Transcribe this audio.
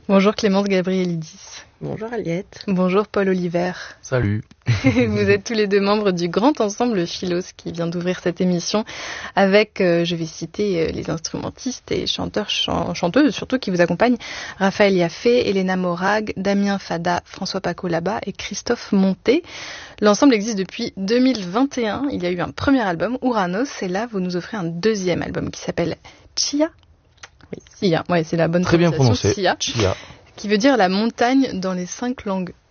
Bonjour Clémence Gabrielidis. Bonjour Aliette. Bonjour Paul Oliver. Salut. Vous êtes tous les deux membres du grand ensemble Philos qui vient d'ouvrir cette émission avec, je vais citer les instrumentistes et chanteurs, chanteuses surtout qui vous accompagnent, Raphaël Yaffé, Elena Morag, Damien Fada, François Paco Labat et Christophe Monté. L'ensemble existe depuis 2021. Il y a eu un premier album, Ouranos, et là vous nous offrez un deuxième album qui s'appelle Chia. Oui, Chia, ouais, c'est la bonne Très bien prononcé. Chia. Chia. Qui veut dire la montagne dans les 5 langues